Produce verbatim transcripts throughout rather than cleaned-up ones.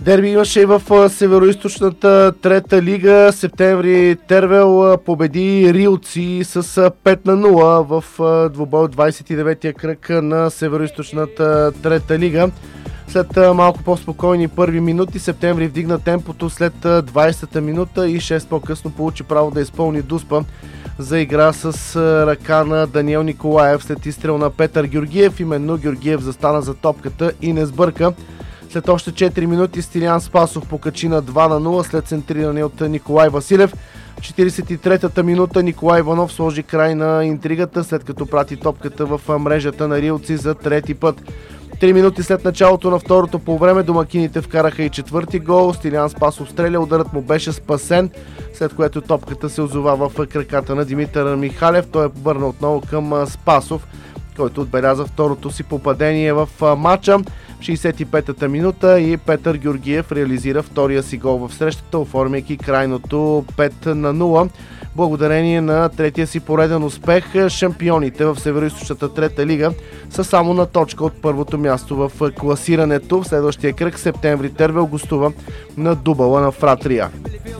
Дерби имаше и в Североизточната трета лига. Септември Тервел победи Рилци с пет на нула в двубой от двадесет и деветия кръг на Североизточната трета лига. След малко по-спокойни първи минути Септември вдигна темпото след двадесета минута и шест по-късно получи право да изпълни дуспа за игра с ръка на Даниел Николаев след изстрел на Петър Георгиев. Именно Георгиев застана за топката и не сбърка. След още четири минути Стилян Спасов покачи на два на нула след центриране от Николай Василев. В четиридесет и третата минута Николай Иванов сложи край на интригата, след като прати топката в мрежата на Рилци за трети път. Три минути след началото на второто полувреме домакините вкараха и четвърти гол. Стилян Спасов стреля, ударът му беше спасен, след което топката се озова в краката на Димитър Михалев. Той е върна отново към Спасов, който отбеляза второто си попадение в матча. В шейсет и петата минута и Петър Георгиев реализира втория си гол в срещата, оформяйки крайното пет на нула. Благодарение на третия си пореден успех, шампионите в Североизточната трета лига са само на точка от първото място в класирането. В следващия кръг Септември Тервел гостува на дубъла на Фратрия.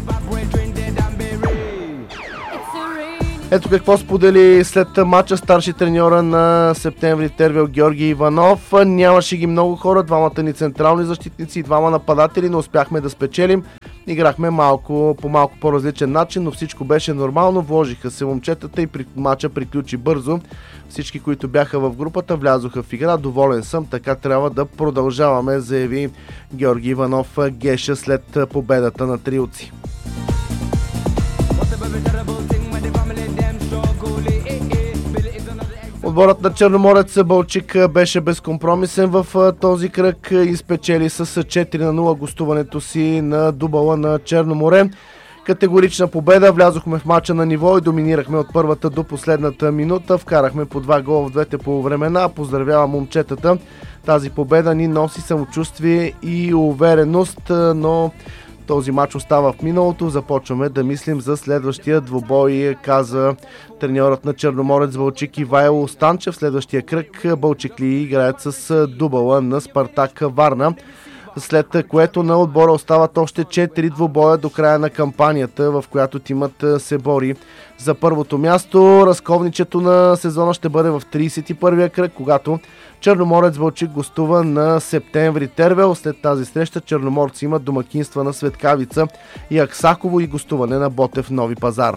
Ето какво сподели след матча старши треньора на Септември Тервел Георги Иванов. Нямаше ги много хора, двамата ни централни защитници и двама нападатели, но успяхме да спечелим. Играхме малко, по малко по-различен начин, но всичко беше нормално. Вложиха се момчетата и при... матча приключи бързо. Всички, които бяха в групата, влязоха в игра. Доволен съм, така трябва да продължаваме, заяви Георги Иванов Геша след победата на Рилци. Отборът на Черноморец Балчик беше безкомпромисен в този кръг и спечели с четири на нула гостуването си на дубъла на Черноморе. Категорична победа, влязохме в матча на ниво и доминирахме от първата до последната минута. Вкарахме по два гола в двете полувремена. Поздравявам момчетата. Тази победа ни носи самочувствие и увереност, но този матч остава в миналото. Започваме да мислим за следващия двубой, каза треньорът на Черноморец Балчик Ивайло Станчев. В следващия кръг Балчикли играят с дубъла на Спартак Варна, след което на отбора остават още четири двубоя до края на кампанията, в която тимът се бори за първото място. Разковничето на сезона ще бъде в тридесет и първия кръг, когато Черноморец Балчик гостува на Септември Тервел. След тази среща черноморци имат домакинства на Светкавица и Аксаково и гостуване на Ботев Нови Пазар.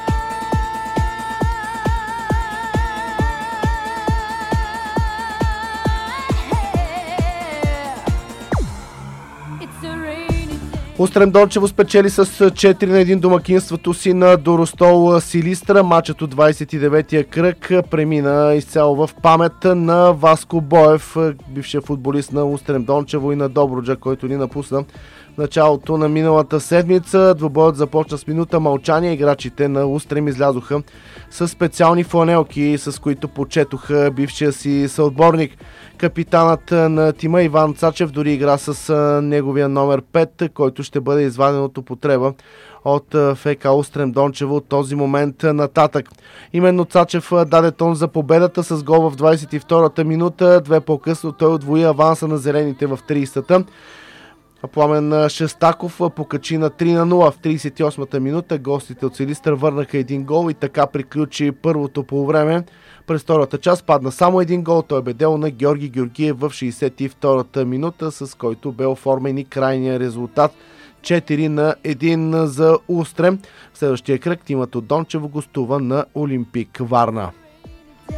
Устрем Дончево спечели с четири на един домакинството си на Доростол Силистра. Матчът от двадесет и деветия кръг премина изцяло в памет на Васко Боев, бившия футболист на Устрем Дончево и на Добруджа, който ни напусна в началото на миналата седмица. Двубоят започна с минута мълчание. Играчите на Устрем излязоха с специални фланелки, с които почетоха бившия си съотборник. Капитанът на тима Иван Цачев дори игра с неговия номер пет, който ще бъде изваден от употреба от ФК Устрем Дончево от този момент нататък. Именно Цачев даде тон за победата с гол в двадесет и втората минута. Две по-късно той удвои аванса на зелените в тридесета. Пламен Шестаков покачи на три на нула в тридесет и осмата минута. Гостите от Силистър върнаха един гол и така приключи първото полувреме. През втората част падна само един гол. Той бе дел на Георги Георгиев в шейсет и втората минута, с който бе оформен и крайния резултат четири на един за Устрем. В следващия кръг тимът от Дончево гостува на Олимпик Варна.